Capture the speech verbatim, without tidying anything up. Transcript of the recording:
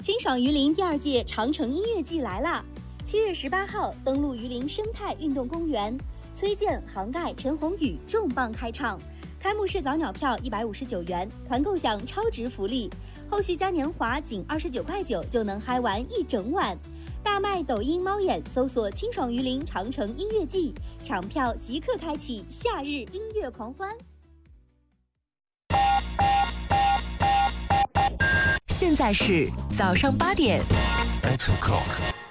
清爽榆林第二届长城音乐季来啦！七月十八号登陆榆林生态运动公园，崔健、杭盖、陈鸿宇重磅开唱。开幕式早鸟票一百五十九元，团购享超值福利，后续嘉年华仅二十九块九就能嗨玩一整晚。大麦抖音猫眼搜索清爽榆林长城音乐季，抢票即刻开启夏日音乐狂欢。 现在是早上八点。 Eight o'clock.